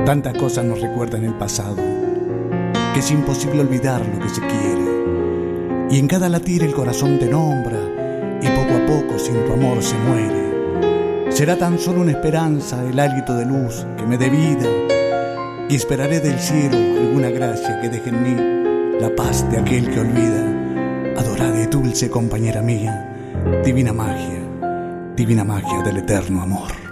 Tantas cosas nos recuerdan el pasado, que es imposible olvidar lo que se quiere. Y en cada latir el corazón te nombra, y poco a poco sin tu amor se muere. Será tan solo una esperanza, el hálito de luz que me dé vida, y esperaré del cielo alguna gracia que deje en mí la paz de aquel que olvida. Adorada y dulce compañera mía, divina magia del eterno amor.